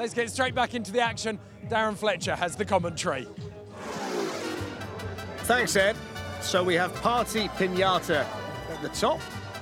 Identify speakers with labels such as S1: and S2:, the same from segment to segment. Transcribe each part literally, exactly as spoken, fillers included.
S1: let's get straight back into the action. Darren Fletcher has the commentary.
S2: Thanks, Ed. So we have Party Pinata at the top.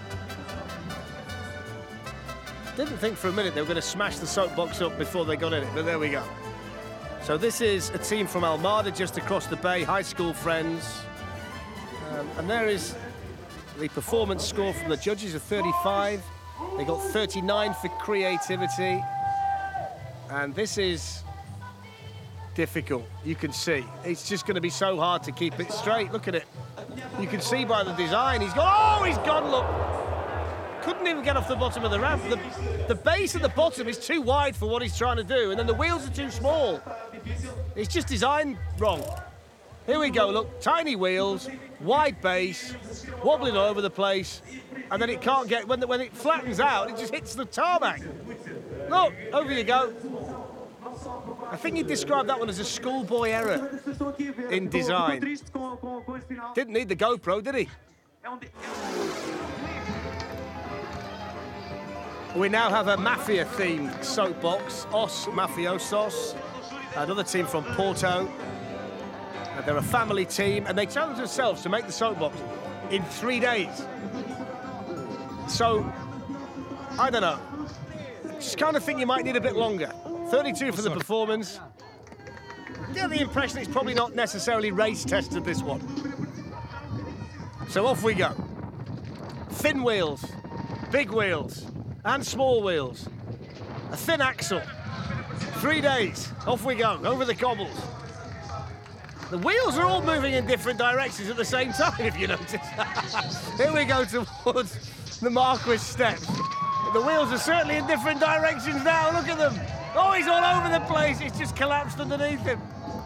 S2: Didn't think for a minute they were going to smash the soapbox up before they got in it, but there we go. So this is a team from Almada, just across the bay, high school friends. Um, and there is the performance score from the judges of thirty-five. They got thirty-nine for creativity. And this is difficult, you can see. It's just going to be so hard to keep it straight. Look at it. You can see by the design, he's gone, oh, he's gone, look. Couldn't even get off the bottom of the ramp. The, the base at the bottom is too wide for what he's trying to do, and then the wheels are too small. It's just designed wrong. Here we go, look, tiny wheels, wide base, wobbling all over the place, and then it can't get, when, the, when it flattens out, it just hits the tarmac. Look, over you go. I think you described that one as a schoolboy error in design. Didn't need the GoPro, did he? We now have a Mafia-themed soapbox, Os Mafiosos, another team from Porto. And they're a family team, and they challenged themselves to make the soapbox in three days. So, I don't know. Just kind of think you might need a bit longer. thirty-two for the performance. I get the impression it's probably not necessarily race tested, this one. So off we go. Thin wheels, big wheels, and small wheels. A thin axle. Three days. Off we go, over the cobbles. The wheels are all moving in different directions at the same time, if you notice. Here we go towards the Marquis steps. The wheels are certainly in different directions now, look at them. Oh, he's all over the place, it's just collapsed underneath him.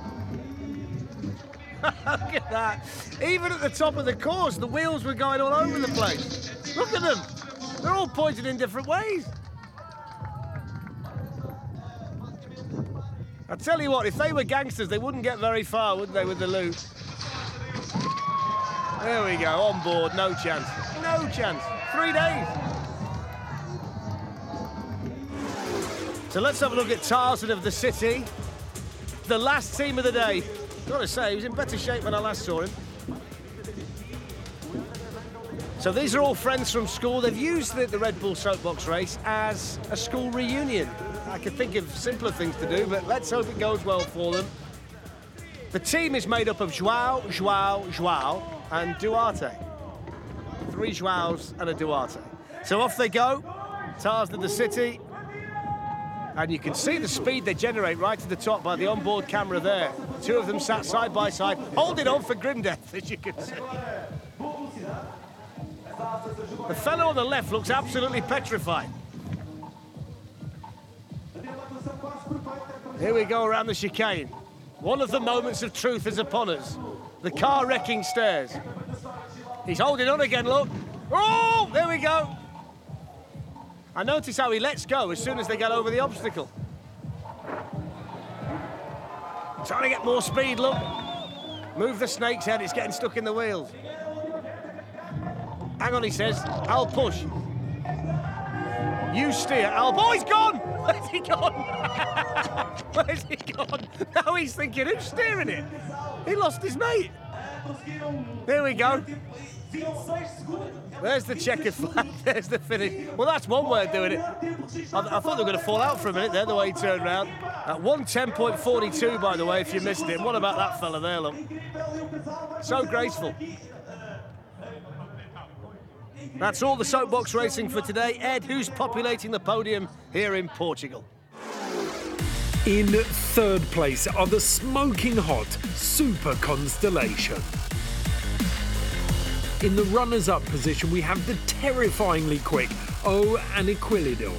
S2: Look at that. Even at the top of the course, the wheels were going all over the place. Look at them. They're all pointed in different ways. I tell you what, if they were gangsters, they wouldn't get very far, would they, with the loot? There we go, on board, no chance. No chance. Three days. So let's have a look at Tarzan of the City. The last team of the day. Gotta say, he was in better shape when I last saw him. So these are all friends from school. They've used the, the Red Bull Soapbox race as a school reunion. I could think of simpler things to do, but let's hope it goes well for them. The team is made up of Joao, Joao, Joao, and Duarte. Three Joaos and a Duarte. So off they go, Tarzan of the City. And you can see the speed they generate right to the top by the onboard camera there. Two of them sat side by side, holding on for grim death, as you can see. The fellow on the left looks absolutely petrified. Here we go around the chicane. One of the moments of truth is upon us. The car wrecking stairs. He's holding on again, look. Oh, there we go. I notice how he lets go as soon as they get over the obstacle. Trying to get more speed, look. Move the snake's head, it's getting stuck in the wheels. Hang on, he says, I'll push. You steer, I'll... Oh, he's gone! Where's he gone? Where's he gone? Now he's thinking, who's steering it? He lost his mate. There we go. There's the checkered flag, there's the finish. Well, that's one way of doing it. I, I thought they were going to fall out for a minute there, the way he turned around. At one ten point four two, by the way, if you missed it. What about that fella there, look? So graceful. That's all the soapbox racing for today. Ed, who's populating the podium here in Portugal?
S3: In third place are the smoking hot Super Constellation. In the runners-up position, we have the terrifyingly quick O and Equilidor.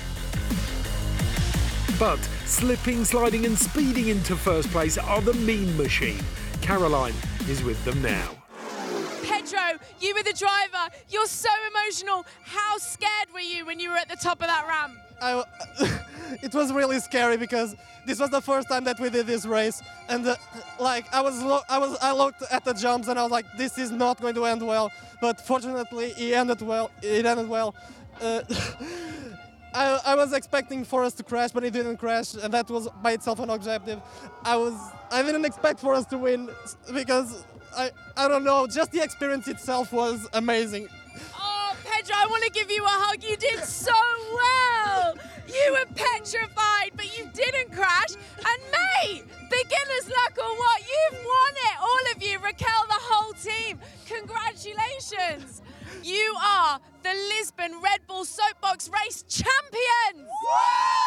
S3: But slipping, sliding and speeding into first place are the Mean Machine. Caroline is with them now.
S4: Pedro, you were the driver. You're so emotional. How scared were you when you were at the top of that ramp?
S5: I, it was really scary because this was the first time that we did this race, and uh, like I was, lo I was, I looked at the jumps and I was like, this is not going to end well. But fortunately, it ended well. It ended well. Uh, I, I was expecting for us to crash, but it didn't crash, and that was by itself an objective. I was I didn't expect for us to win because I I don't know, just the experience itself was amazing.
S4: Oh, Pedro, I want to give you a hug. You did so well. You were petrified, but you didn't crash. And mate, beginner's luck or what? You've won it, all of you. Raquel, the whole team. Congratulations. You are the Lisbon Red Bull Soapbox Race champions.